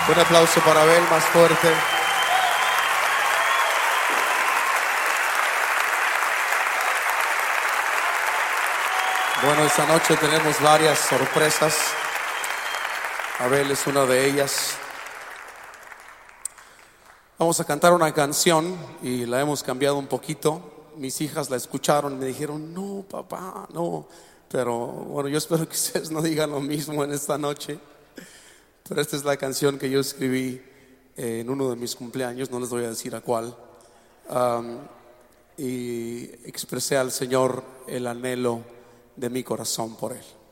Un aplauso para Abel, más fuerte. Bueno, esta noche tenemos varias sorpresas. Abel es una de ellas. Vamos a cantar una canción y la hemos cambiado un poquito. Mis hijas la escucharon y me dijeron, no, papá, no. Pero bueno, yo espero que ustedes no digan lo mismo en esta noche. Pero esta es la canción que yo escribí en uno de mis cumpleaños, no les voy a decir a cuál. Y expresé al Señor el anhelo de mi corazón por Él.